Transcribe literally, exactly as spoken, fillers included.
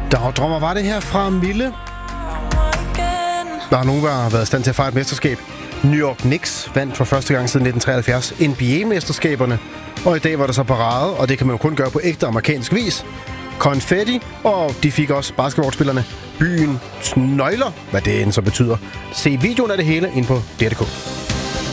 Dagdrømmer var det her fra Mille. Der er nogen, der har været i stand til at fejre et mesterskab. New York Knicks vandt for første gang siden nitten treoghalvfjerds N B A-mesterskaberne. Og i dag var der så parade, og det kan man jo kun gøre på ægte amerikansk vis. Konfetti, og de fik også basketballspillerne byens nøgler, hvad det end så betyder. Se videoen af det hele ind på D R punktum d k.